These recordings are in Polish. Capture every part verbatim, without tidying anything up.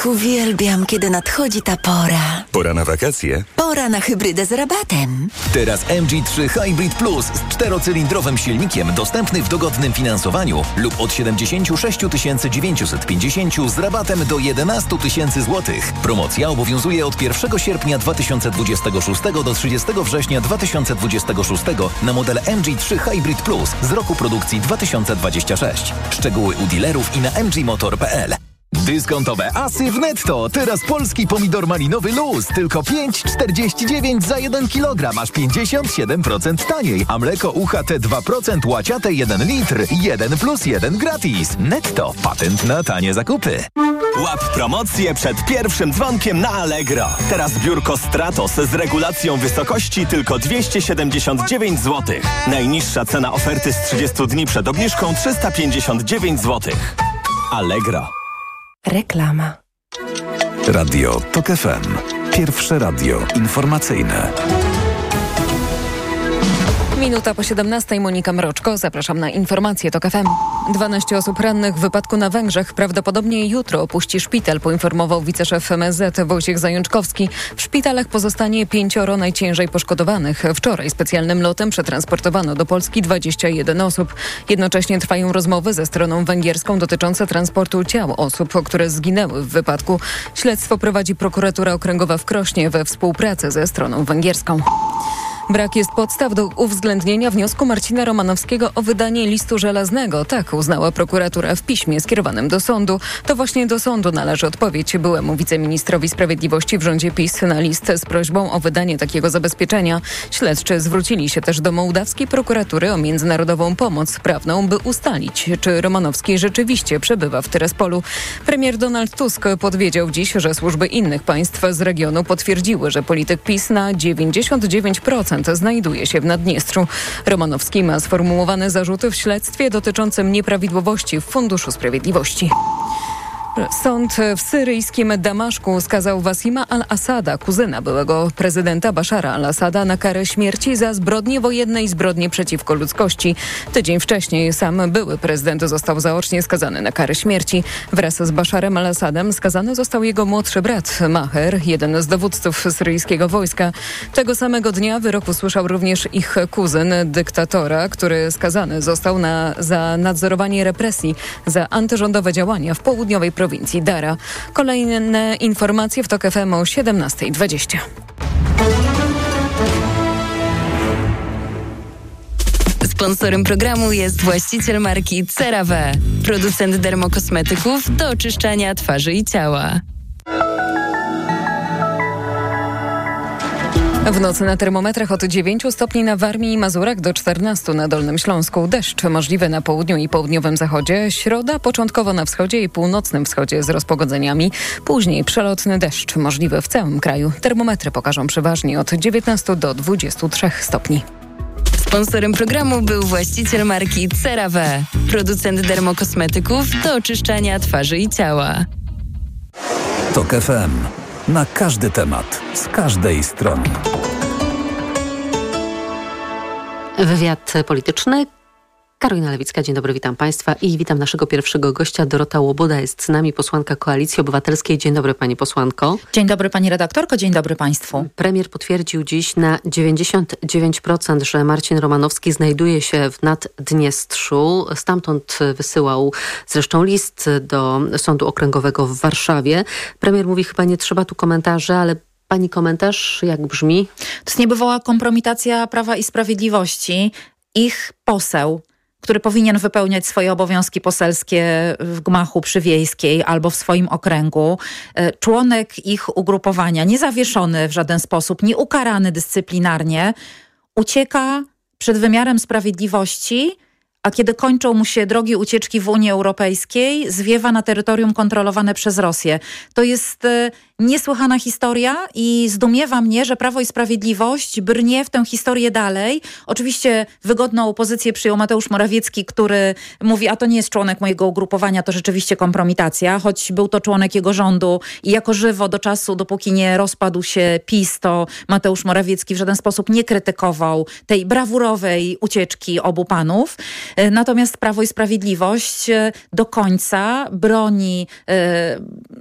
Ach, uwielbiam, kiedy nadchodzi ta pora. Pora na wakacje? Pora na hybrydę z rabatem. Teraz M G trzy Hybrid Plus z czterocylindrowym silnikiem dostępny w dogodnym finansowaniu lub od siedemdziesiąt sześć tysięcy dziewięćset pięćdziesiąt z rabatem do jedenaście tysięcy złotych. Promocja obowiązuje od pierwszego sierpnia dwa tysiące dwudziestego szóstego do trzydziestego września dwa tysiące dwudziestego szóstego na model M G trzy Hybrid Plus z roku produkcji dwa tysiące dwudziestego szóstego. Szczegóły u dealerów i na m g motor kropka p l. Dyskontowe asy w Netto. Teraz polski pomidor malinowy luz. Tylko pięć czterdzieści dziewięć za jeden kilogram. Aż pięćdziesiąt siedem procent taniej. A mleko U H T dwa procent łaciate jeden litr. jeden plus jeden gratis. Netto. Patent na tanie zakupy. Łap promocję przed pierwszym dzwonkiem na Allegro. Teraz biurko Stratos z regulacją wysokości tylko dwieście siedemdziesiąt dziewięć złotych. Najniższa cena oferty z trzydziestu dni przed obniżką trzysta pięćdziesiąt dziewięć złotych. Allegro. Reklama. Radio TOK F M. Pierwsze radio informacyjne. Minuta po siedemnastej. Monika Mroczko. Zapraszam na informacje TOK F M. dwanaście osób rannych w wypadku na Węgrzech prawdopodobnie jutro opuści szpital, poinformował wiceszef M S Z Wojciech Zajączkowski. W szpitalach pozostanie pięcioro najciężej poszkodowanych. Wczoraj specjalnym lotem przetransportowano do Polski dwadzieścia jeden osób. Jednocześnie trwają rozmowy ze stroną węgierską dotyczące transportu ciał osób, które zginęły w wypadku. Śledztwo prowadzi prokuratura okręgowa w Krośnie we współpracy ze stroną węgierską. Brak jest podstaw do uwzględnienia wniosku Marcina Romanowskiego o wydanie listu żelaznego. Tak uznała prokuratura w piśmie skierowanym do sądu. To właśnie do sądu należy odpowiedź byłemu wiceministrowi sprawiedliwości w rządzie PiS na list z prośbą o wydanie takiego zabezpieczenia. Śledczy zwrócili się też do mołdawskiej prokuratury o międzynarodową pomoc prawną, by ustalić, czy Romanowski rzeczywiście przebywa w Tyraspolu. Premier Donald Tusk powiedział dziś, że służby innych państw z regionu potwierdziły, że polityk PiS na dziewięćdziesiąt dziewięć procent znajduje się w Naddniestrzu. Romanowski ma sformułowane zarzuty w śledztwie dotyczącym nieprawidłowości w Funduszu Sprawiedliwości. Sąd w syryjskim Damaszku skazał Wasima al-Asada, kuzyna byłego prezydenta Bashara al-Asada, na karę śmierci za zbrodnie wojenne i zbrodnie przeciwko ludzkości. Tydzień wcześniej sam były prezydent został zaocznie skazany na karę śmierci. Wraz z Basharem al-Asadem skazany został jego młodszy brat Maher, jeden z dowódców syryjskiego wojska. Tego samego dnia wyrok usłyszał również ich kuzyn dyktatora, który skazany został na, za nadzorowanie represji za antyrządowe działania w południowej prowincji prowincji Dara. Kolejne informacje w TOK F M o siedemnasta dwadzieścia. Sponsorem programu jest właściciel marki CeraVe, producent dermokosmetyków do oczyszczania twarzy i ciała. W nocy na termometrach od dziewięciu stopni na Warmii i Mazurach do czternastu na Dolnym Śląsku. Deszcz możliwy na południu i południowym zachodzie. Środa początkowo na wschodzie i północnym wschodzie z rozpogodzeniami. Później przelotny deszcz możliwy w całym kraju. Termometry pokażą przeważnie od dziewiętnastu do dwudziestu trzech stopni. Sponsorem programu był właściciel marki CeraVe, producent dermokosmetyków do oczyszczania twarzy i ciała. TOK F M. Na każdy temat, z każdej strony. Wywiad polityczny. Karolina Lewicka, dzień dobry, witam Państwa i witam naszego pierwszego gościa. Dorota Łoboda jest z nami, posłanka Koalicji Obywatelskiej. Dzień dobry Pani posłanko. Dzień dobry Pani redaktorko, dzień dobry Państwu. Premier potwierdził dziś na dziewięćdziesiąt dziewięć procent, że Marcin Romanowski znajduje się w Naddniestrzu. Stamtąd wysyłał zresztą list do Sądu Okręgowego w Warszawie. Premier mówi, chyba nie trzeba tu komentarzy, ale Pani komentarz jak brzmi? To jest niebywała kompromitacja Prawa i Sprawiedliwości. Ich poseł, który powinien wypełniać swoje obowiązki poselskie w gmachu przy Wiejskiej albo w swoim okręgu, członek ich ugrupowania, niezawieszony w żaden sposób, nie ukarany dyscyplinarnie, ucieka przed wymiarem sprawiedliwości, a kiedy kończą mu się drogi ucieczki w Unii Europejskiej, zwiewa na terytorium kontrolowane przez Rosję. To jest e, niesłychana historia i zdumiewa mnie, że Prawo i Sprawiedliwość brnie w tę historię dalej. Oczywiście wygodną pozycję przyjął Mateusz Morawiecki, który mówi, a to nie jest członek mojego ugrupowania, to rzeczywiście kompromitacja, choć był to członek jego rządu i jako żywo do czasu, dopóki nie rozpadł się PiS, to Mateusz Morawiecki w żaden sposób nie krytykował tej brawurowej ucieczki obu panów. Natomiast Prawo i Sprawiedliwość do końca broni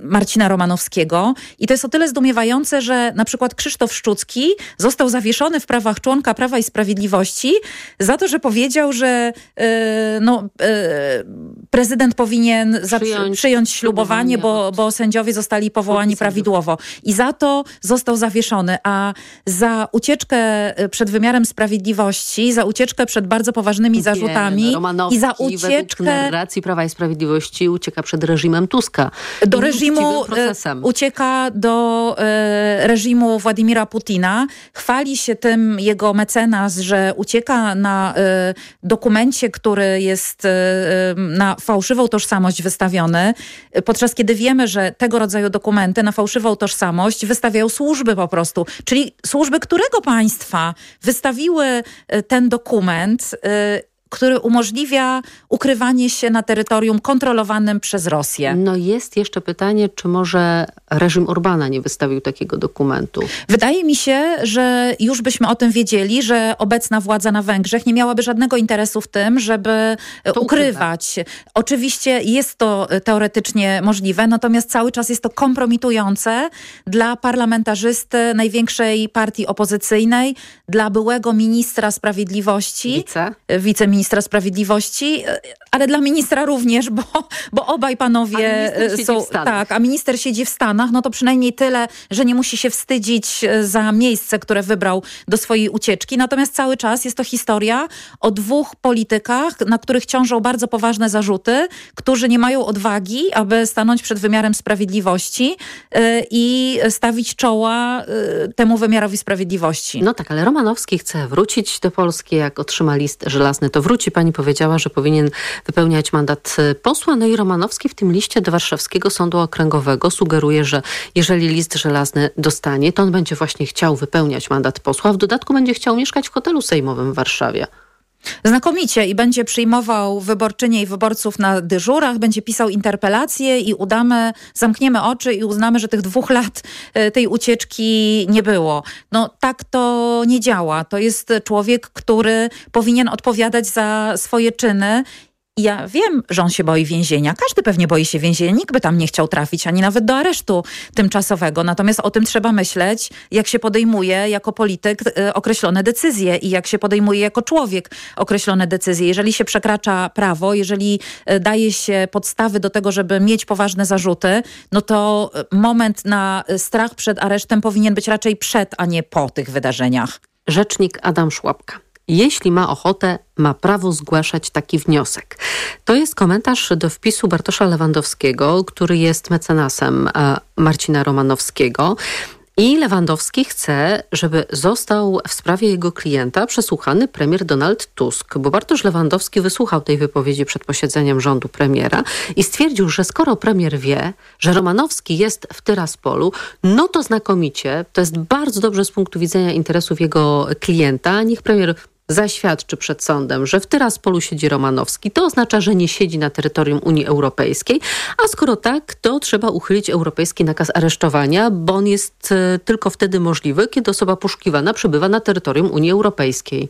Marcina Romanowskiego. I to jest o tyle zdumiewające, że na przykład Krzysztof Szczucki został zawieszony w prawach członka Prawa i Sprawiedliwości za to, że powiedział, że e, no, e, prezydent powinien przyjąć, przyjąć ślubowanie, bo, bo sędziowie zostali powołani prawidłowo. I za to został zawieszony. A za ucieczkę przed wymiarem sprawiedliwości, za ucieczkę przed bardzo poważnymi Nie, zarzutami Romanowski i za ucieczkę... według narracji Prawa i Sprawiedliwości ucieka przed reżimem Tuska. Do reżimu ucieka do e, reżimu Władimira Putina. Chwali się tym jego mecenas, że ucieka na e, dokumencie, który jest e, na fałszywą tożsamość wystawiony, podczas kiedy wiemy, że tego rodzaju dokumenty na fałszywą tożsamość wystawiają służby po prostu. Czyli służby którego państwa wystawiły ten dokument, e, który umożliwia ukrywanie się na terytorium kontrolowanym przez Rosję. No jest jeszcze pytanie, czy może reżim Orbana nie wystawił takiego dokumentu? Wydaje mi się, że już byśmy o tym wiedzieli, że obecna władza na Węgrzech nie miałaby żadnego interesu w tym, żeby to ukrywać. Ukrywa. Oczywiście jest to teoretycznie możliwe, natomiast cały czas jest to kompromitujące dla parlamentarzysty największej partii opozycyjnej, dla byłego ministra sprawiedliwości, Wice? wiceministra Sprawiedliwości, ale dla ministra również, bo, bo obaj panowie są... Tak, a minister siedzi w Stanach, no to przynajmniej tyle, że nie musi się wstydzić za miejsce, które wybrał do swojej ucieczki. Natomiast cały czas jest to historia o dwóch politykach, na których ciążą bardzo poważne zarzuty, którzy nie mają odwagi, aby stanąć przed wymiarem sprawiedliwości yy, i stawić czoła yy, temu wymiarowi sprawiedliwości. No tak, ale Romanowski chce wrócić do Polski, jak otrzyma list żelazny, to wróci. Pani powiedziała, że powinien wypełniać mandat posła. No i Romanowski w tym liście do Warszawskiego Sądu Okręgowego sugeruje, że jeżeli list żelazny dostanie, to on będzie właśnie chciał wypełniać mandat posła, a w dodatku będzie chciał mieszkać w hotelu sejmowym w Warszawie. Znakomicie i będzie przyjmował wyborczynie i wyborców na dyżurach, będzie pisał interpelacje i udamy, zamkniemy oczy i uznamy, że tych dwóch lat tej ucieczki nie było. No tak to nie działa. To jest człowiek, który powinien odpowiadać za swoje czyny. Ja wiem, że on się boi więzienia. Każdy pewnie boi się więzienia. Nikt by tam nie chciał trafić, ani nawet do aresztu tymczasowego. Natomiast o tym trzeba myśleć, jak się podejmuje jako polityk y, określone decyzje i jak się podejmuje jako człowiek określone decyzje. Jeżeli się przekracza prawo, jeżeli y, daje się podstawy do tego, żeby mieć poważne zarzuty, no to moment na strach przed aresztem powinien być raczej przed, a nie po tych wydarzeniach. Rzecznik Adam Szłapka. Jeśli ma ochotę, ma prawo zgłaszać taki wniosek. To jest komentarz do wpisu Bartosza Lewandowskiego, który jest mecenasem Marcina Romanowskiego. I Lewandowski chce, żeby został w sprawie jego klienta przesłuchany premier Donald Tusk, bo Bartosz Lewandowski wysłuchał tej wypowiedzi przed posiedzeniem rządu premiera i stwierdził, że skoro premier wie, że Romanowski jest w Tyraspolu, no to znakomicie, to jest bardzo dobrze z punktu widzenia interesów jego klienta. Niech premier zaświadczy przed sądem, że w Tyraspolu siedzi Romanowski. To oznacza, że nie siedzi na terytorium Unii Europejskiej, a skoro tak, to trzeba uchylić europejski nakaz aresztowania, bo on jest y, tylko wtedy możliwy, kiedy osoba poszukiwana przebywa na terytorium Unii Europejskiej.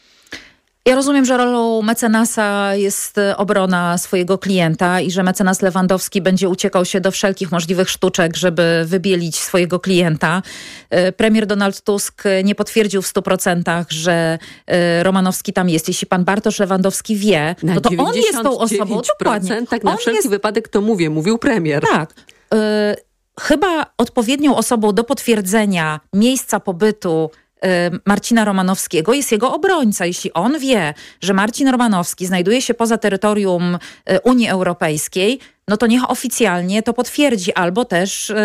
Ja rozumiem, że rolą mecenasa jest obrona swojego klienta i że mecenas Lewandowski będzie uciekał się do wszelkich możliwych sztuczek, żeby wybielić swojego klienta. Premier Donald Tusk nie potwierdził w stu procentach, że Romanowski tam jest. Jeśli pan Bartosz Lewandowski wie, no to on jest tą osobą. Dokładnie. Tak, na on wszelki jest... wypadek to mówię, mówił premier. Tak. Y- chyba odpowiednią osobą do potwierdzenia miejsca pobytu Marcina Romanowskiego jest jego obrońca. Jeśli on wie, że Marcin Romanowski znajduje się poza terytorium Unii Europejskiej, no to niech oficjalnie to potwierdzi albo też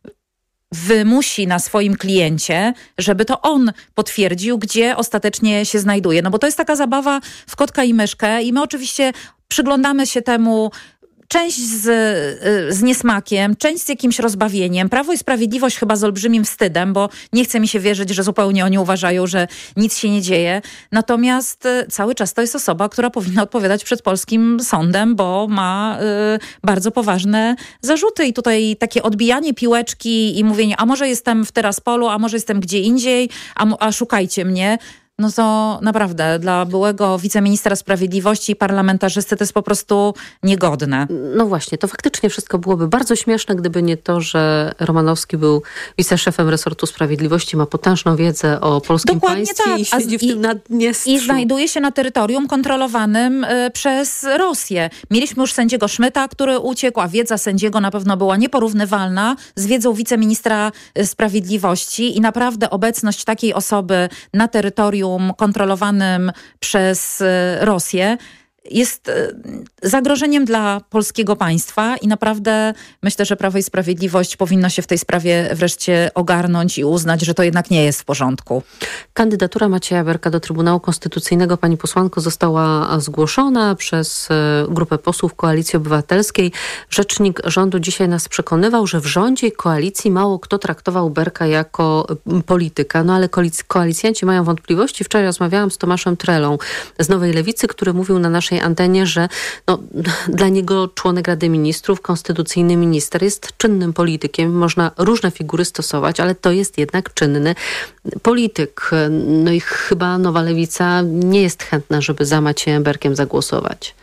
wymusi na swoim kliencie, żeby to on potwierdził, gdzie ostatecznie się znajduje. No bo to jest taka zabawa w kotka i myszkę i my oczywiście przyglądamy się temu część z, z niesmakiem, część z jakimś rozbawieniem. Prawo i Sprawiedliwość chyba z olbrzymim wstydem, bo nie chce mi się wierzyć, że zupełnie oni uważają, że nic się nie dzieje. Natomiast cały czas to jest osoba, która powinna odpowiadać przed polskim sądem, bo ma y, bardzo poważne zarzuty. I tutaj takie odbijanie piłeczki i mówienie, a może jestem w Tyraspolu, a może jestem gdzie indziej, a, a szukajcie mnie. no to naprawdę dla byłego wiceministra sprawiedliwości i parlamentarzysty to jest po prostu niegodne. No właśnie, to faktycznie wszystko byłoby bardzo śmieszne, gdyby nie to, że Romanowski był wiceszefem resortu sprawiedliwości, ma potężną wiedzę o polskim Dokładnie państwie tak. i siedzi A, w tym Naddniestrzu. I znajduje się na terytorium kontrolowanym y, przez Rosję. Mieliśmy już sędziego Szmyta, który uciekł, a wiedza sędziego na pewno była nieporównywalna z wiedzą wiceministra y, sprawiedliwości i naprawdę obecność takiej osoby na terytorium kontrolowanym przez y, Rosję jest zagrożeniem dla polskiego państwa i naprawdę myślę, że Prawo i Sprawiedliwość powinno się w tej sprawie wreszcie ogarnąć i uznać, że to jednak nie jest w porządku. Kandydatura Macieja Berka do Trybunału Konstytucyjnego, pani posłanko, została zgłoszona przez grupę posłów Koalicji Obywatelskiej. Rzecznik rządu dzisiaj nas przekonywał, że w rządzie i koalicji mało kto traktował Berka jako polityka. No ale koalicjanci mają wątpliwości. Wczoraj rozmawiałam z Tomaszem Trelą z Nowej Lewicy, który mówił na naszej antenie, że no, dla niego członek Rady Ministrów, konstytucyjny minister jest czynnym politykiem. Można różne figury stosować, ale to jest jednak czynny polityk. No i chyba Nowa Lewica nie jest chętna, żeby za Maciejem Berkiem zagłosować.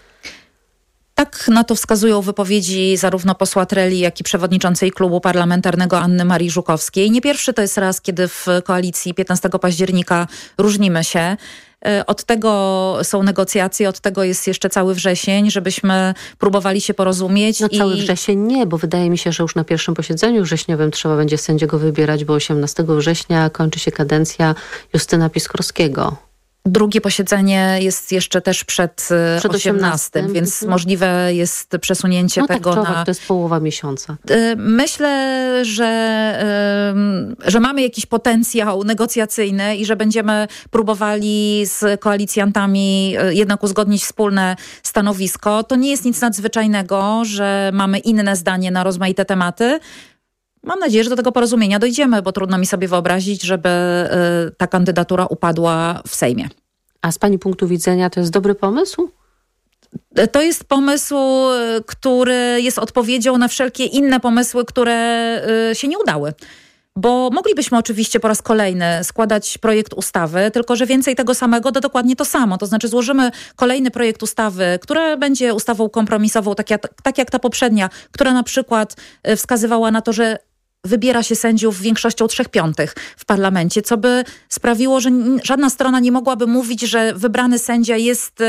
Tak na to wskazują wypowiedzi zarówno posła Treli, jak i przewodniczącej klubu parlamentarnego Anny Marii Żukowskiej. Nie pierwszy to jest raz, kiedy w koalicji piętnastego października różnimy się. Od tego są negocjacje, od tego jest jeszcze cały wrzesień, żebyśmy próbowali się porozumieć. No i... cały wrzesień nie, bo wydaje mi się, że już na pierwszym posiedzeniu wrześniowym trzeba będzie sędziego wybierać, bo osiemnastego września kończy się kadencja Justyna Piskorskiego. Drugie posiedzenie jest jeszcze też przed, przed osiemnastym, więc mhm. możliwe jest przesunięcie no tego tak, na... to jest połowa miesiąca. Myślę, że, że mamy jakiś potencjał negocjacyjny i że będziemy próbowali z koalicjantami jednak uzgodnić wspólne stanowisko. To nie jest nic nadzwyczajnego, że mamy inne zdanie na rozmaite tematy. Mam nadzieję, że do tego porozumienia dojdziemy, bo trudno mi sobie wyobrazić, żeby y, ta kandydatura upadła w Sejmie. A z pani punktu widzenia to jest dobry pomysł? To jest pomysł, który jest odpowiedzią na wszelkie inne pomysły, które y, się nie udały. Bo moglibyśmy oczywiście po raz kolejny składać projekt ustawy, tylko że więcej tego samego to dokładnie to samo. To znaczy złożymy kolejny projekt ustawy, która będzie ustawą kompromisową, tak jak, tak jak ta poprzednia, która na przykład wskazywała na to, że wybiera się sędziów większością trzech piątych w parlamencie, co by sprawiło, że żadna strona nie mogłaby mówić, że wybrany sędzia jest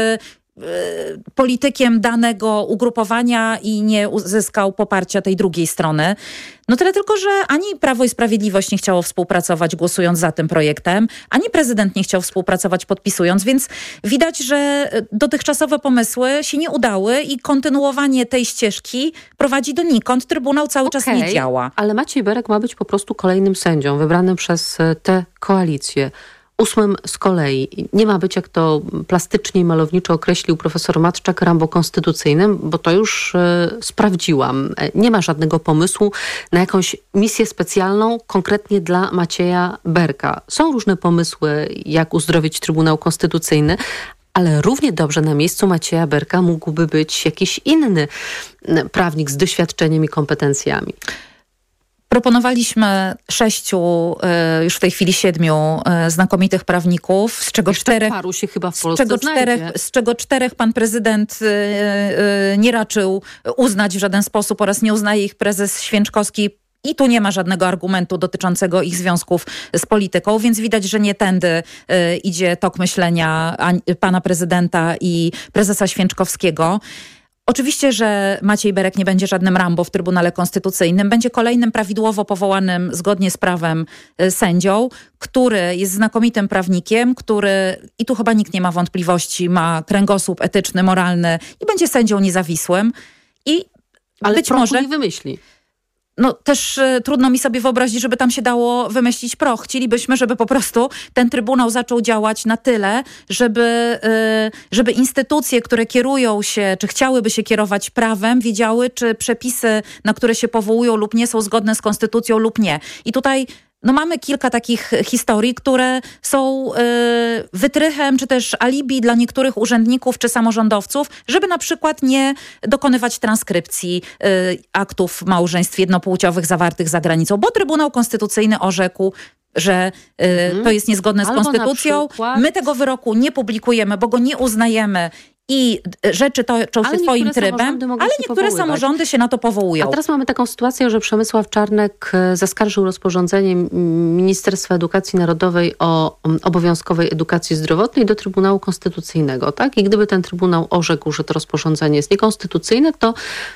politykiem danego ugrupowania i nie uzyskał poparcia tej drugiej strony. No tyle tylko, że ani Prawo i Sprawiedliwość nie chciało współpracować głosując za tym projektem, ani prezydent nie chciał współpracować podpisując, więc widać, że dotychczasowe pomysły się nie udały i kontynuowanie tej ścieżki prowadzi donikąd. Trybunał cały okay, czas nie działa. Ale Maciej Berek ma być po prostu kolejnym sędzią wybranym przez tę koalicję. Ósmym z kolei nie ma być, jak to plastycznie i malowniczo określił profesor Matczak, Rambo konstytucyjnym, bo to już y, sprawdziłam. Nie ma żadnego pomysłu na jakąś misję specjalną konkretnie dla Macieja Berka. Są różne pomysły, jak uzdrowić Trybunał Konstytucyjny, ale równie dobrze na miejscu Macieja Berka mógłby być jakiś inny prawnik z doświadczeniem i kompetencjami. Proponowaliśmy sześciu, już w tej chwili siedmiu znakomitych prawników, z czego czterech, paru się chyba w z Polsce czego czterech, z czego czterech pan prezydent nie raczył uznać w żaden sposób oraz nie uznaje ich prezes Święczkowski. I tu nie ma żadnego argumentu dotyczącego ich związków z polityką, więc widać, że nie tędy y, idzie tok myślenia pana prezydenta i prezesa Święczkowskiego. Oczywiście, że Maciej Berek nie będzie żadnym Rambo w Trybunale Konstytucyjnym. Będzie kolejnym prawidłowo powołanym zgodnie z prawem sędzią, który jest znakomitym prawnikiem, który, i tu chyba nikt nie ma wątpliwości, ma kręgosłup etyczny, moralny i będzie sędzią niezawisłym. I Ale być może nie wymyśli. No też y, trudno mi sobie wyobrazić, żeby tam się dało wymyślić proch. Chcielibyśmy, żeby po prostu ten Trybunał zaczął działać na tyle, żeby, y, żeby instytucje, które kierują się, czy chciałyby się kierować prawem, wiedziały, czy przepisy, na które się powołują lub nie, są zgodne z konstytucją lub nie. I tutaj no mamy kilka takich historii, które są y, wytrychem czy też alibi dla niektórych urzędników czy samorządowców, żeby na przykład nie dokonywać transkrypcji y, aktów małżeństw jednopłciowych zawartych za granicą, bo Trybunał Konstytucyjny orzekł, że y, mhm. to jest niezgodne z Albo konstytucją. przykład... My tego wyroku nie publikujemy, bo go nie uznajemy i rzeczy toczą się swoim trybem, ale niektóre samorządy się na to powołują. A teraz mamy taką sytuację, że Przemysław Czarnek zaskarżył rozporządzenie Ministerstwa Edukacji Narodowej o obowiązkowej edukacji zdrowotnej do Trybunału Konstytucyjnego, tak? I gdyby ten Trybunał orzekł, że to rozporządzenie jest niekonstytucyjne, to...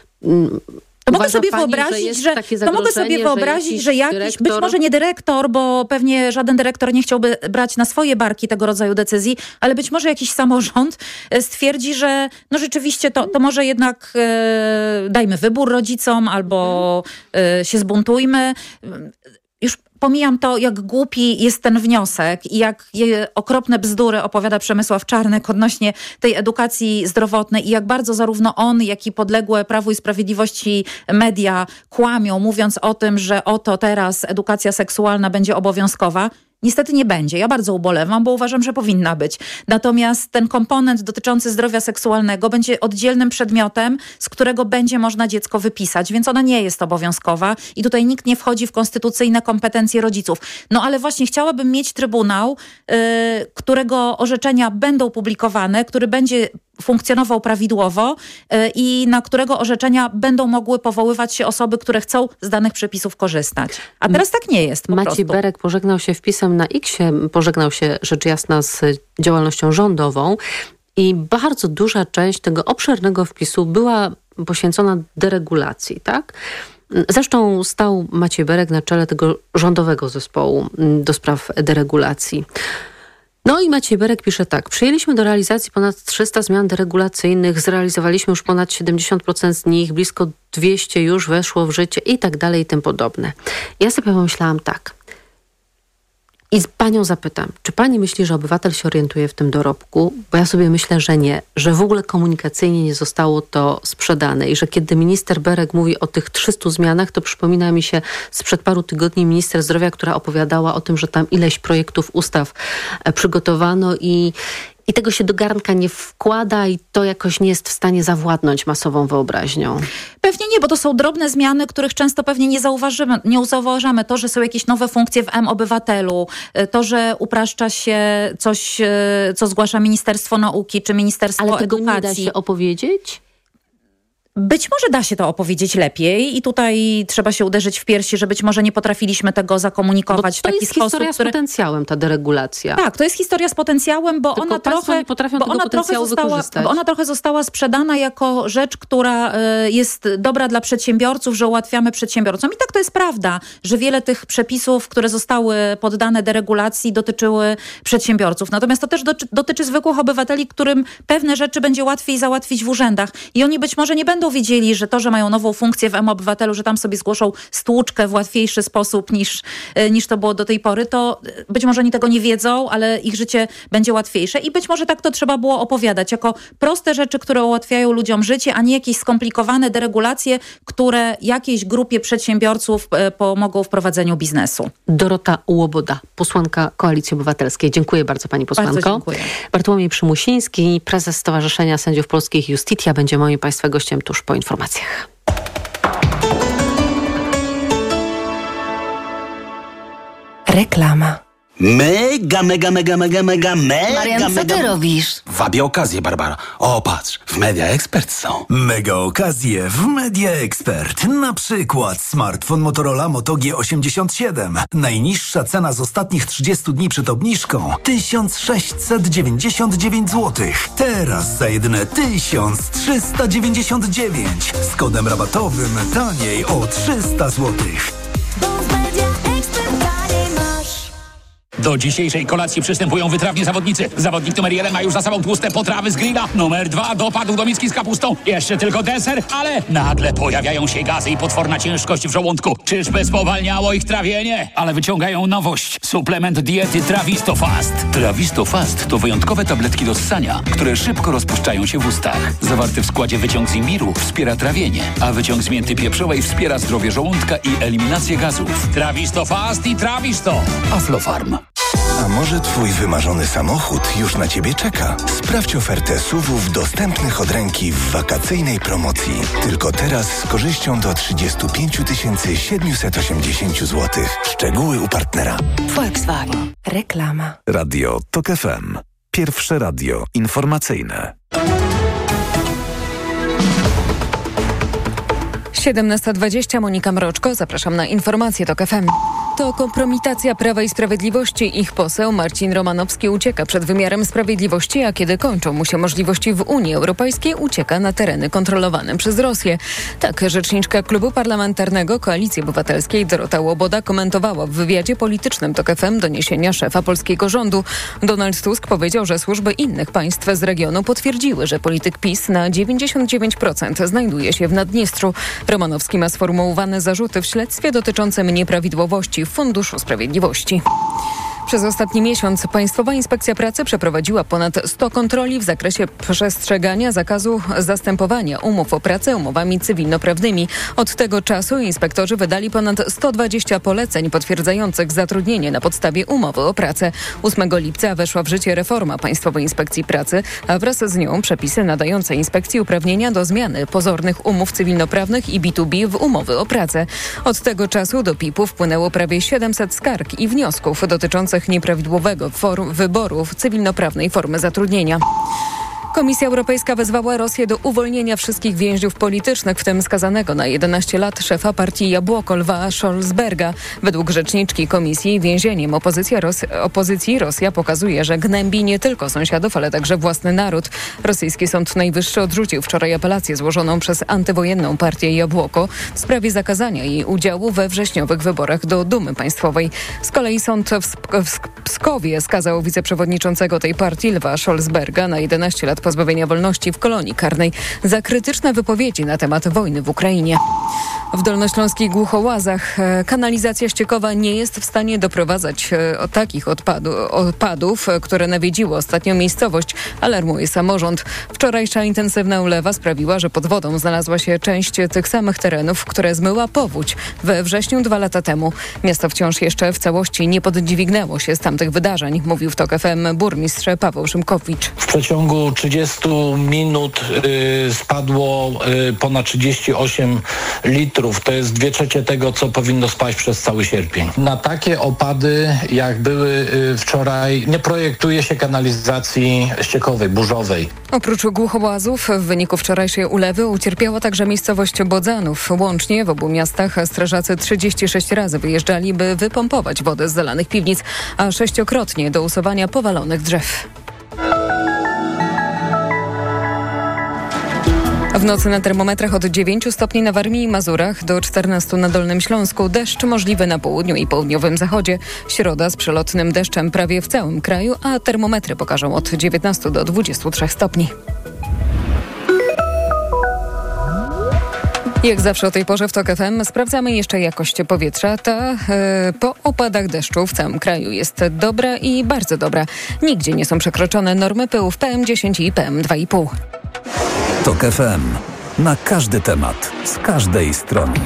To mogę sobie pani, wyobrazić, że, że to mogę sobie wyobrazić, że jakiś, że jakiś dyrektor... być może nie dyrektor, bo pewnie żaden dyrektor nie chciałby brać na swoje barki tego rodzaju decyzji, ale być może jakiś samorząd stwierdzi, że no rzeczywiście to, to może jednak e, dajmy wybór rodzicom albo e, się zbuntujmy. Już pomijam to, jak głupi jest ten wniosek i jak okropne bzdury opowiada Przemysław Czarnek odnośnie tej edukacji zdrowotnej i jak bardzo zarówno on, jak i podległe Prawu i Sprawiedliwości media kłamią, mówiąc o tym, że oto teraz edukacja seksualna będzie obowiązkowa. Niestety nie będzie. Ja bardzo ubolewam, bo uważam, że powinna być. Natomiast ten komponent dotyczący zdrowia seksualnego będzie oddzielnym przedmiotem, z którego będzie można dziecko wypisać, więc ona nie jest obowiązkowa i tutaj nikt nie wchodzi w konstytucyjne kompetencje rodziców. No ale właśnie chciałabym mieć trybunał, yy, którego orzeczenia będą publikowane, który będzie funkcjonował prawidłowo yy, i na którego orzeczenia będą mogły powoływać się osoby, które chcą z danych przepisów korzystać. A teraz tak nie jest po Maciej prostu. Berek pożegnał się wpisem na X-ie, pożegnał się rzecz jasna z działalnością rządową i bardzo duża część tego obszernego wpisu była poświęcona deregulacji, tak? Zresztą stał Maciej Berek na czele tego rządowego zespołu do spraw deregulacji. No i Maciej Berek pisze tak. Przyjęliśmy do realizacji ponad trzysta zmian deregulacyjnych, zrealizowaliśmy już ponad siedemdziesiąt procent z nich, blisko dwieście już weszło w życie i tak dalej i tym podobne. Ja sobie pomyślałam tak. I z panią zapytam, czy pani myśli, że obywatel się orientuje w tym dorobku? Bo ja sobie myślę, że nie. Że w ogóle komunikacyjnie nie zostało to sprzedane i że kiedy minister Berek mówi o tych trzystu zmianach, to przypomina mi się sprzed paru tygodni minister zdrowia, która opowiadała o tym, że tam ileś projektów ustaw przygotowano i I tego się do garnka nie wkłada i to jakoś nie jest w stanie zawładnąć masową wyobraźnią. Pewnie nie, bo to są drobne zmiany, których często pewnie nie zauważymy. Nie zauważamy to, że są jakieś nowe funkcje w M-Obywatelu, to, że upraszcza się coś, co zgłasza Ministerstwo Nauki czy Ministerstwo Ale tego Edukacji. nie da się opowiedzieć? Być może da się to opowiedzieć lepiej i tutaj trzeba się uderzyć w piersi, że być może nie potrafiliśmy tego zakomunikować w taki sposób. To jest historia który... z potencjałem, ta deregulacja. Tak, to jest historia z potencjałem, bo Tylko ona trochę, nie potrafią bo tego ona trochę została, wykorzystać. bo ona trochę została sprzedana jako rzecz, która y, jest dobra dla przedsiębiorców, że ułatwiamy przedsiębiorcom. I tak to jest prawda, że wiele tych przepisów, które zostały poddane deregulacji, dotyczyły przedsiębiorców. Natomiast to też do, dotyczy zwykłych obywateli, którym pewne rzeczy będzie łatwiej załatwić w urzędach. I oni być może nie będą wiedzieli, że to, że mają nową funkcję w M-Obywatelu, że tam sobie zgłoszą stłuczkę w łatwiejszy sposób niż, niż to było do tej pory, to być może oni tego nie wiedzą, ale ich życie będzie łatwiejsze i być może tak to trzeba było opowiadać, jako proste rzeczy, które ułatwiają ludziom życie, a nie jakieś skomplikowane deregulacje, które jakiejś grupie przedsiębiorców pomogą w prowadzeniu biznesu. Dorota Łoboda, posłanka Koalicji Obywatelskiej. Dziękuję bardzo pani posłanko. Bardzo dziękuję. Bartłomiej Przymusiński, prezes Stowarzyszenia Sędziów Polskich Justitia, będzie moim państwa gościem tuż po informacjach. Reklama. Mega, mega, mega, mega, mega, mega, Marian, co mega... ty robisz? Wabię okazję, Barbara. O, patrz, w Media Expert są. Mega okazje w Media Expert. Na przykład smartfon Motorola Moto G osiemdziesiąt siedem. Najniższa cena z ostatnich trzydziestu dni przed obniżką tysiąc sześćset dziewięćdziesiąt dziewięć złotych. Teraz za jedyne tysiąc trzysta dziewięćdziesiąt dziewięć. Z kodem rabatowym taniej o trzysta złotych. Do dzisiejszej kolacji przystępują wytrawni zawodnicy. Zawodnik numer jeden ma już za sobą tłuste potrawy z grilla. Numer dwa dopadł do miski z kapustą. Jeszcze tylko deser, ale nagle pojawiają się gazy i potworna ciężkość w żołądku. Czyżby spowalniało ich trawienie? Ale wyciągają nowość. Suplement diety Trawisto Fast. Trawisto Fast to wyjątkowe tabletki do ssania, które szybko rozpuszczają się w ustach. Zawarty w składzie wyciąg z imbiru wspiera trawienie, a wyciąg z mięty pieprzowej wspiera zdrowie żołądka i eliminację gazów. Trawisto Fast i Trawisto. Aflofarm. A może twój wymarzony samochód już na ciebie czeka? Sprawdź ofertę S U V-ów dostępnych od ręki w wakacyjnej promocji. Tylko teraz z korzyścią do trzydzieści pięć tysięcy siedemset osiemdziesiąt złotych. Szczegóły u partnera. Volkswagen. Reklama. Radio TOK F M. Pierwsze radio informacyjne. siedemnasta dwadzieścia, Monika Mroczko. Zapraszam na informacje TOK F M. To kompromitacja Prawa i Sprawiedliwości. Ich poseł Marcin Romanowski ucieka przed wymiarem sprawiedliwości, a kiedy kończą mu się możliwości w Unii Europejskiej, ucieka na tereny kontrolowane przez Rosję. Tak rzeczniczka Klubu Parlamentarnego Koalicji Obywatelskiej Dorota Łoboda komentowała w wywiadzie politycznym TOK F M doniesienia szefa polskiego rządu. Donald Tusk powiedział, że służby innych państw z regionu potwierdziły, że polityk PiS na dziewięćdziesiąt dziewięć procent znajduje się w Naddniestrzu. Romanowski ma sformułowane zarzuty w śledztwie dotyczącym nieprawidłowości w Funduszu Sprawiedliwości. Przez ostatni miesiąc Państwowa Inspekcja Pracy przeprowadziła ponad sto kontroli w zakresie przestrzegania zakazu zastępowania umów o pracę umowami cywilnoprawnymi. Od tego czasu inspektorzy wydali ponad sto dwadzieścia poleceń potwierdzających zatrudnienie na podstawie umowy o pracę. ósmego lipca weszła w życie reforma Państwowej Inspekcji Pracy, a wraz z nią przepisy nadające inspekcji uprawnienia do zmiany pozornych umów cywilnoprawnych i B dwa B w umowy o pracę. Od tego czasu do P I P-u wpłynęło prawie siedemset skarg i wniosków dotyczących nieprawidłowego form wyboru cywilnoprawnej formy zatrudnienia. Komisja Europejska wezwała Rosję do uwolnienia wszystkich więźniów politycznych, w tym skazanego na jedenaście lat szefa partii Jabłoko Lwa Scholzberga. Według rzeczniczki komisji więzieniem opozycja Ros- opozycji Rosja pokazuje, że gnębi nie tylko sąsiadów, ale także własny naród. Rosyjski Sąd Najwyższy odrzucił wczoraj apelację złożoną przez antywojenną partię Jabłoko w sprawie zakazania jej udziału we wrześniowych wyborach do Dumy Państwowej. Z kolei sąd w, Sk- w Pskowie skazał wiceprzewodniczącego tej partii Lwa Scholzberga na jedenaście lat pozbawienia wolności w kolonii karnej za krytyczne wypowiedzi na temat wojny w Ukrainie. W dolnośląskich Głuchołazach kanalizacja ściekowa nie jest w stanie doprowadzać o takich odpadu, odpadów, które nawiedziły ostatnio miejscowość, alarmuje samorząd. Wczorajsza intensywna ulewa sprawiła, że pod wodą znalazła się część tych samych terenów, które zmyła powódź we wrześniu dwa lata temu. Miasto wciąż jeszcze w całości nie poddźwignęło się z tamtych wydarzeń, mówił w TOK F M burmistrz Paweł Szymkowicz. W przeciągu trzydziestu minut y, spadło y, ponad trzydzieści osiem litrów. To jest dwie trzecie tego, co powinno spaść przez cały sierpień. Na takie opady, jak były y, wczoraj, nie projektuje się kanalizacji ściekowej, burzowej. Oprócz Głuchołazów w wyniku wczorajszej ulewy ucierpiała także miejscowość Bodzanów. Łącznie w obu miastach strażacy trzydzieści sześć razy wyjeżdżali, by wypompować wodę z zalanych piwnic, a sześciokrotnie do usuwania powalonych drzew. W nocy na termometrach od dziewięciu stopni na Warmii i Mazurach do czternastu na Dolnym Śląsku. Deszcz możliwy na południu i południowym zachodzie. Środa z przelotnym deszczem prawie w całym kraju, a termometry pokażą od dziewiętnastu do dwudziestu trzech stopni. Jak zawsze o tej porze w TOK F M sprawdzamy jeszcze jakość powietrza. Ta yy, po opadach deszczu w całym kraju jest dobra i bardzo dobra. Nigdzie nie są przekroczone normy pyłów P M dziesięć i P M dwa i pół. TOK F M. Na każdy temat, z każdej strony.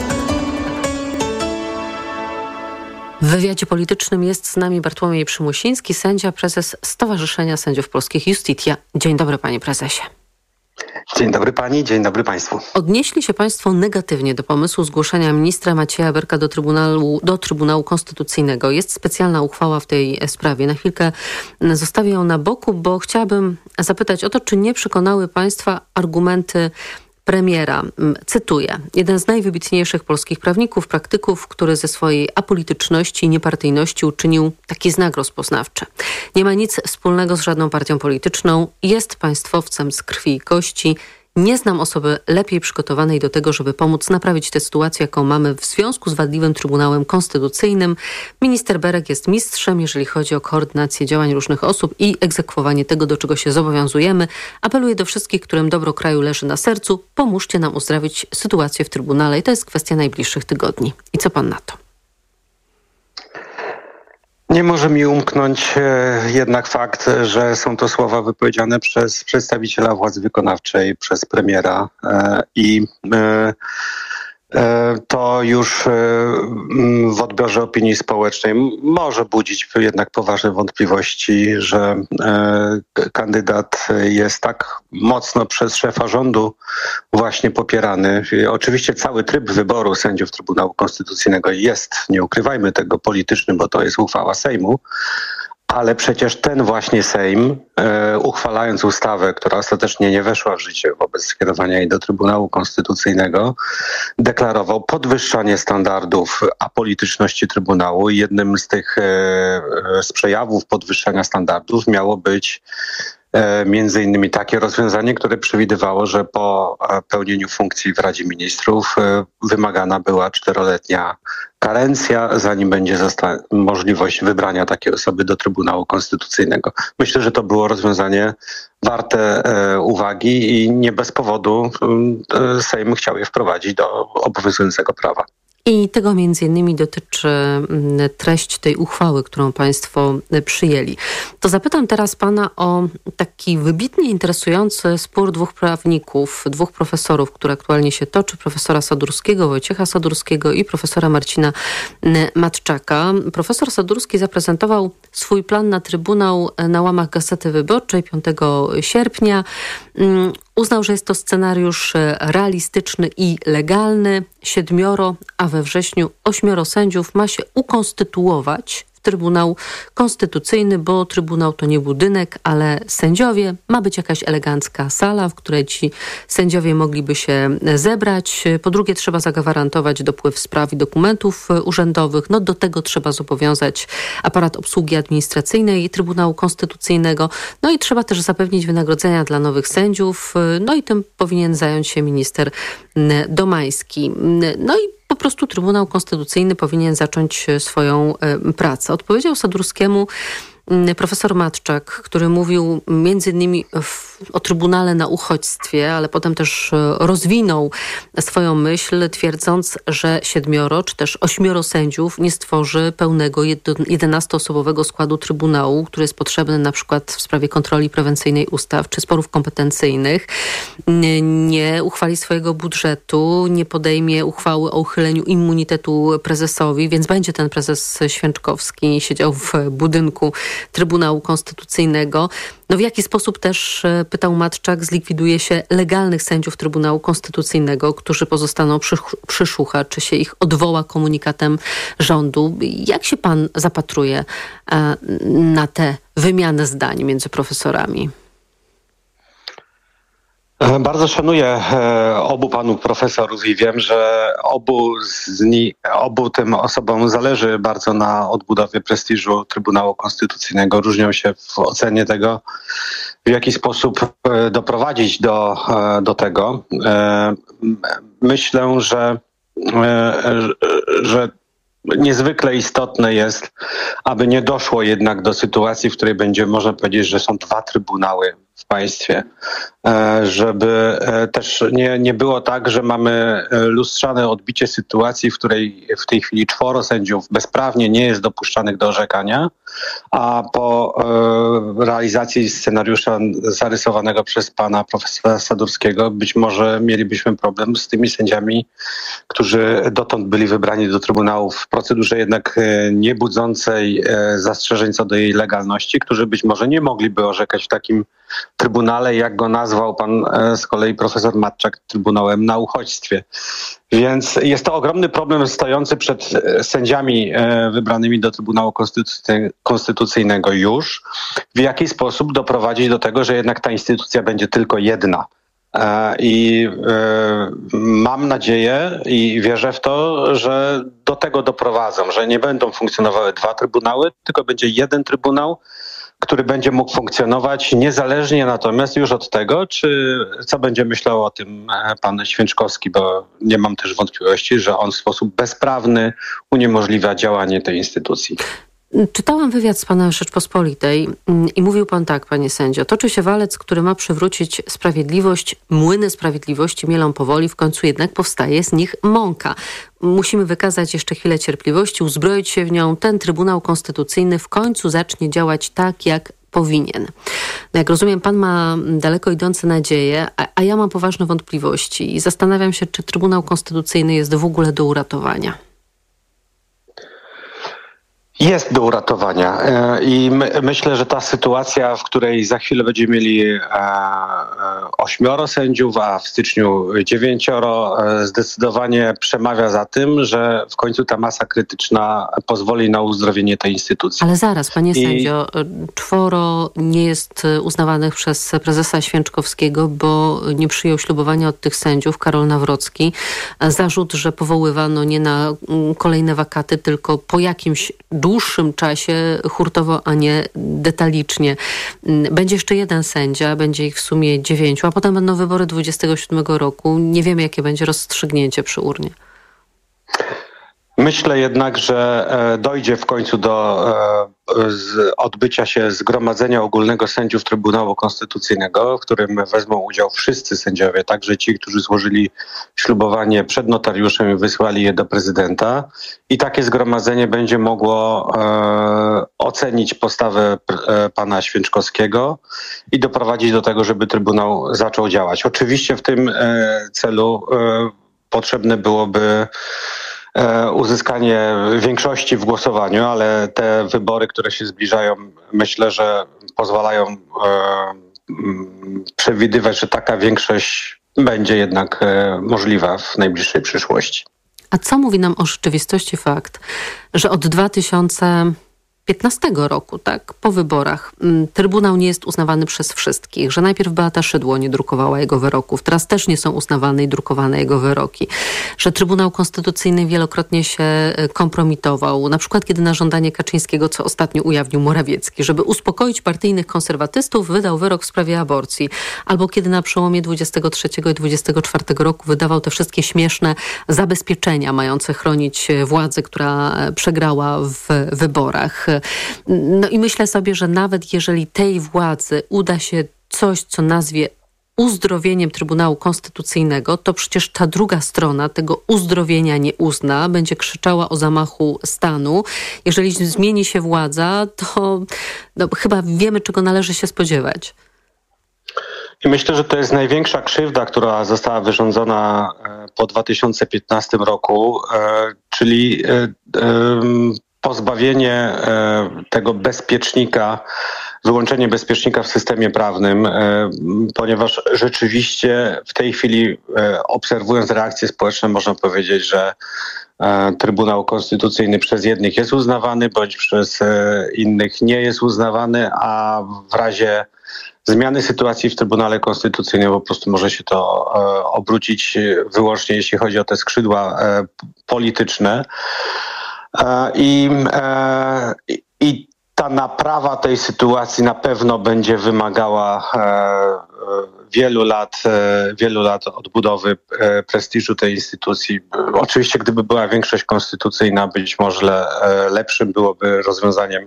W wywiadzie politycznym jest z nami Bartłomiej Przymusiński, sędzia, prezes Stowarzyszenia Sędziów Polskich Justitia. Dzień dobry, panie prezesie. Dzień dobry pani, dzień dobry państwu. Odnieśli się państwo negatywnie do pomysłu zgłoszenia ministra Macieja Berka do Trybunału, do Trybunału Konstytucyjnego. Jest specjalna uchwała w tej sprawie. Na chwilkę zostawię ją na boku, bo chciałabym zapytać o to, czy nie przekonały państwa argumenty premiera. Cytuję. Jeden z najwybitniejszych polskich prawników, praktyków, który ze swojej apolityczności i niepartyjności uczynił taki znak rozpoznawczy. Nie ma nic wspólnego z żadną partią polityczną. Jest państwowcem z krwi i kości. Nie znam osoby lepiej przygotowanej do tego, żeby pomóc naprawić tę sytuację, jaką mamy w związku z wadliwym Trybunałem Konstytucyjnym. Minister Berek jest mistrzem, jeżeli chodzi o koordynację działań różnych osób i egzekwowanie tego, do czego się zobowiązujemy. Apeluję do wszystkich, którym dobro kraju leży na sercu, pomóżcie nam uzdrowić sytuację w Trybunale i to jest kwestia najbliższych tygodni. I co pan na to? Nie może mi umknąć e, jednak fakt, że są to słowa wypowiedziane przez przedstawiciela władzy wykonawczej, przez premiera e, i e, e, to już e, w odbiorze opinii społecznej może budzić jednak poważne wątpliwości, że e, kandydat jest tak mocno przez szefa rządu właśnie popierany. I oczywiście cały tryb wyboru sędziów Trybunału Konstytucyjnego jest, nie ukrywajmy tego, polityczny, bo to jest uchwała Sejmu, ale przecież ten właśnie Sejm, e, uchwalając ustawę, która ostatecznie nie weszła w życie wobec skierowania jej do Trybunału Konstytucyjnego, deklarował podwyższanie standardów apolityczności Trybunału i jednym z tych e, z przejawów podwyższania standardów miało być między innymi takie rozwiązanie, które przewidywało, że po pełnieniu funkcji w Radzie Ministrów wymagana była czteroletnia karencja, zanim będzie zosta- możliwość wybrania takiej osoby do Trybunału Konstytucyjnego. Myślę, że to było rozwiązanie warte e, uwagi i nie bez powodu e, Sejm chciał je wprowadzić do obowiązującego prawa. I tego między innymi dotyczy treść tej uchwały, którą państwo przyjęli. To zapytam teraz pana o taki wybitnie interesujący spór dwóch prawników, dwóch profesorów, który aktualnie się toczy, profesora Sadurskiego, Wojciecha Sadurskiego i profesora Marcina Matczaka. Profesor Sadurski zaprezentował swój plan na Trybunał na łamach Gazety Wyborczej piątego sierpnia. Uznał, że jest to scenariusz realistyczny i legalny. Siedmioro, a we wrześniu ośmioro sędziów ma się ukonstytuować w Trybunał Konstytucyjny, bo Trybunał to nie budynek, ale sędziowie. Ma być jakaś elegancka sala, w której ci sędziowie mogliby się zebrać. Po drugie, trzeba zagwarantować dopływ spraw i dokumentów urzędowych. No do tego trzeba zobowiązać aparat obsługi administracyjnej Trybunału Konstytucyjnego. No i trzeba też zapewnić wynagrodzenia dla nowych sędziów. No i tym powinien zająć się minister Domański. No i po prostu Trybunał Konstytucyjny powinien zacząć swoją pracę. Odpowiedział Sadurskiemu profesor Matczak, który mówił między innymi w, o Trybunale na uchodźstwie, ale potem też rozwinął swoją myśl, twierdząc, że siedmioro czy też ośmioro sędziów nie stworzy pełnego jedenastoosobowego składu Trybunału, który jest potrzebny na przykład w sprawie kontroli prewencyjnej ustaw czy sporów kompetencyjnych. Nie uchwali swojego budżetu, nie podejmie uchwały o uchyleniu immunitetu prezesowi, więc będzie ten prezes Święczkowski siedział w budynku Trybunału Konstytucyjnego. No w jaki sposób też, pytał Matczak, zlikwiduje się legalnych sędziów Trybunału Konstytucyjnego, którzy pozostaną przy, przy szucha, czy się ich odwoła komunikatem rządu. Jak się pan zapatruje e, na tę wymianę zdań między profesorami? Bardzo szanuję obu panów profesorów i wiem, że obu, z ni- obu tym osobom zależy bardzo na odbudowie prestiżu Trybunału Konstytucyjnego. Różnią się w ocenie tego, w jaki sposób doprowadzić do, do tego. Myślę, że, że niezwykle istotne jest, aby nie doszło jednak do sytuacji, w której będzie można powiedzieć, że są dwa trybunały w państwie, żeby też nie, nie było tak, że mamy lustrzane odbicie sytuacji, w której w tej chwili czworo sędziów bezprawnie nie jest dopuszczanych do orzekania, a po realizacji scenariusza zarysowanego przez pana profesora Sadurskiego być może mielibyśmy problem z tymi sędziami, którzy dotąd byli wybrani do Trybunału w procedurze jednak nie budzącej zastrzeżeń co do jej legalności, którzy być może nie mogliby orzekać w takim Trybunale, jak go nazwał pan z kolei profesor Matczak, Trybunałem na uchodźstwie. Więc jest to ogromny problem stojący przed sędziami wybranymi do Trybunału Konstytucyjnego już. W jaki sposób doprowadzić do tego, że jednak ta instytucja będzie tylko jedna. I mam nadzieję i wierzę w to, że do tego doprowadzą, że nie będą funkcjonowały dwa trybunały, tylko będzie jeden trybunał, który będzie mógł funkcjonować niezależnie natomiast już od tego, czy co będzie myślał o tym pan Święczkowski, bo nie mam też wątpliwości, że on w sposób bezprawny uniemożliwia działanie tej instytucji. Czytałam wywiad z panem Rzeczpospolitej i mówił pan tak, panie sędzio. Toczy się walec, który ma przywrócić sprawiedliwość. Młyny sprawiedliwości mielą powoli, w końcu jednak powstaje z nich mąka. Musimy wykazać jeszcze chwilę cierpliwości, uzbroić się w nią. Ten Trybunał Konstytucyjny w końcu zacznie działać tak, jak powinien. No jak rozumiem, pan ma daleko idące nadzieje, a, a ja mam poważne wątpliwości i zastanawiam się, czy Trybunał Konstytucyjny jest w ogóle do uratowania. Jest do uratowania i my, myślę, że ta sytuacja, w której za chwilę będziemy mieli e, e, ośmioro sędziów, a w styczniu dziewięcioro, e, zdecydowanie przemawia za tym, że w końcu ta masa krytyczna pozwoli na uzdrowienie tej instytucji. Ale zaraz, panie I... sędzio, czworo nie jest uznawanych przez prezesa Święczkowskiego, bo nie przyjął ślubowania od tych sędziów, Karol Nawrocki. Zarzut, że powoływano nie na kolejne wakaty, tylko po jakimś dłuższym czasie, hurtowo, a nie detalicznie. Będzie jeszcze jeden sędzia, będzie ich w sumie dziewięciu, a potem będą wybory dwudziestego siódmego roku. Nie wiemy, jakie będzie rozstrzygnięcie przy urnie. Myślę jednak, że dojdzie w końcu do odbycia się Zgromadzenia Ogólnego Sędziów Trybunału Konstytucyjnego, w którym wezmą udział wszyscy sędziowie, także ci, którzy złożyli ślubowanie przed notariuszem i wysłali je do prezydenta. I takie zgromadzenie będzie mogło e, ocenić postawę e, pana Święczkowskiego i doprowadzić do tego, żeby Trybunał zaczął działać. Oczywiście w tym e, celu e, potrzebne byłoby uzyskanie większości w głosowaniu, ale te wybory, które się zbliżają, myślę, że pozwalają e, przewidywać, że taka większość będzie jednak e, możliwa w najbliższej przyszłości. A co mówi nam o rzeczywistości fakt, że od dwa tysiące piętnastego roku, tak, po wyborach, Trybunał nie jest uznawany przez wszystkich, że najpierw Beata Szydło nie drukowała jego wyroków, teraz też nie są uznawane i drukowane jego wyroki, że Trybunał Konstytucyjny wielokrotnie się kompromitował, na przykład kiedy na żądanie Kaczyńskiego, co ostatnio ujawnił Morawiecki, żeby uspokoić partyjnych konserwatystów, wydał wyrok w sprawie aborcji, albo kiedy na przełomie dwudziestego trzeciego i dwudziestego czwartego roku wydawał te wszystkie śmieszne zabezpieczenia mające chronić władzę, która przegrała w wyborach. No i myślę sobie, że nawet jeżeli tej władzy uda się coś, co nazwie uzdrowieniem Trybunału Konstytucyjnego, to przecież ta druga strona tego uzdrowienia nie uzna, będzie krzyczała o zamachu stanu. Jeżeli zmieni się władza, to no, chyba wiemy, czego należy się spodziewać. I myślę, że to jest największa krzywda, która została wyrządzona po dwa tysiące piętnastym roku, czyli pozbawienie tego bezpiecznika, wyłączenie bezpiecznika w systemie prawnym, ponieważ rzeczywiście w tej chwili, obserwując reakcje społeczne, można powiedzieć, że Trybunał Konstytucyjny przez jednych jest uznawany, bądź przez innych nie jest uznawany, a w razie zmiany sytuacji w Trybunale Konstytucyjnym po prostu może się to obrócić wyłącznie, jeśli chodzi o te skrzydła polityczne. I, i ta naprawa tej sytuacji na pewno będzie wymagała wielu lat, wielu lat odbudowy prestiżu tej instytucji. Oczywiście, gdyby była większość konstytucyjna, być może lepszym byłoby rozwiązaniem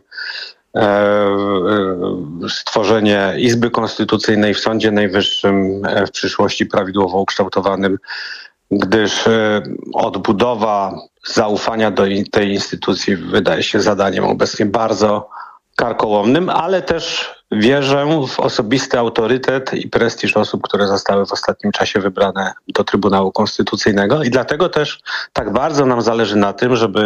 stworzenie Izby Konstytucyjnej w Sądzie Najwyższym, w przyszłości prawidłowo ukształtowanym, gdyż odbudowa zaufania do tej instytucji wydaje się zadaniem obecnie bardzo karkołomnym, ale też wierzę w osobisty autorytet i prestiż osób, które zostały w ostatnim czasie wybrane do Trybunału Konstytucyjnego i dlatego też tak bardzo nam zależy na tym, żeby